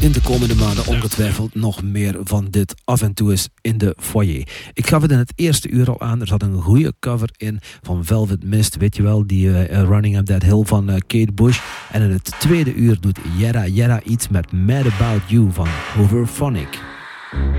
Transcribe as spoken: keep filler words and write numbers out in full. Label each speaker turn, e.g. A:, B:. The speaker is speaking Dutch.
A: in de komende maanden ongetwijfeld nog meer van dit af en toe eens in de foyer. Ik gaf het in het eerste uur al aan. Er zat een goede cover in van Velvet Mist. Weet je wel, die uh, Running Up That Hill van uh, Kate Bush. En in het tweede uur doet Yera Yera iets met Mad About You van Hooverphonic.